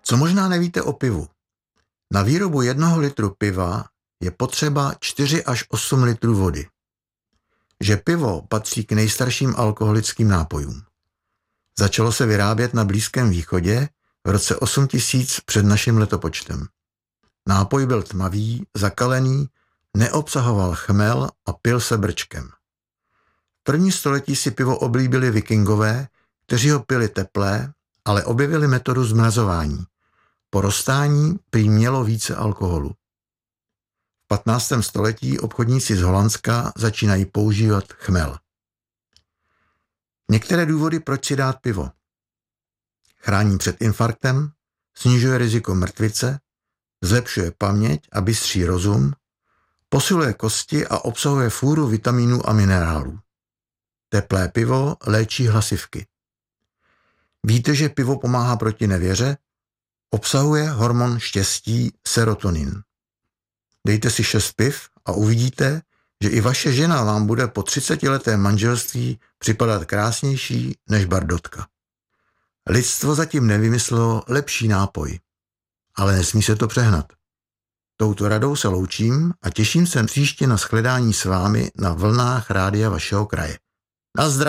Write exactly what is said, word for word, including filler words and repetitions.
Co možná nevíte o pivu? Na výrobu jednoho litru piva je potřeba čtyři až osm litrů vody. Že pivo patří k nejstarším alkoholickým nápojům. Začalo se vyrábět na Blízkém východě v roce osm tisíc před naším letopočtem. Nápoj byl tmavý, zakalený, neobsahoval chmel a pil se brčkem. V první století si pivo oblíbili vikingové, kteří ho pili teplé, ale objevili metodu zmrazování. Po roztání prý mělo více alkoholu. V patnáctém století obchodníci z Holandska začínají používat chmel. Některé důvody, proč si dát pivo. Chrání před infarktem, snižuje riziko mrtvice, zlepšuje paměť a bystří rozum, posiluje kosti a obsahuje fůru vitaminů a minerálů. Teplé pivo léčí hlasivky. Víte, že pivo pomáhá proti nevěře? Obsahuje hormon štěstí serotonin. Dejte si šest piv a uvidíte, že i vaše žena vám bude po třicetiletém manželství připadat krásnější než bardotka. Lidstvo zatím nevymyslelo lepší nápoj, ale nesmí se to přehnat. Touto radou se loučím a těším se příště na shledání s vámi na vlnách rádia vašeho kraje. Na zdraví!